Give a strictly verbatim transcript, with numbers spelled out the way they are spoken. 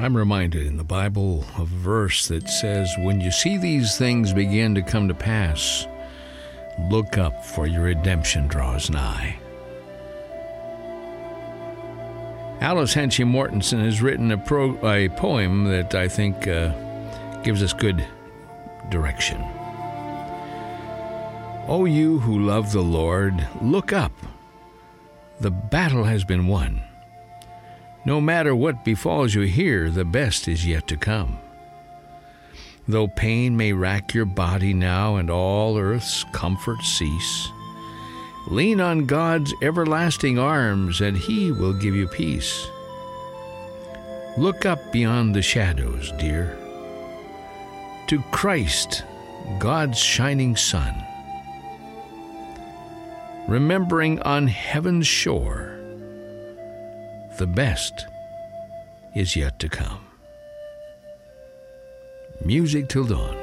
I'm reminded in the Bible of a verse that says, when you see these things begin to come to pass, look up, for your redemption draws nigh. Alice Henchy Mortensen has written a, pro, a poem that I think uh, gives us good direction. O you who love the Lord, look up. The battle has been won. No matter what befalls you here, the best is yet to come. Though pain may rack your body now and all earth's comforts cease, lean on God's everlasting arms and He will give you peace. Look up beyond the shadows, dear, to Christ, God's shining sun. Remembering on heaven's shore, the best is yet to come. Music till dawn.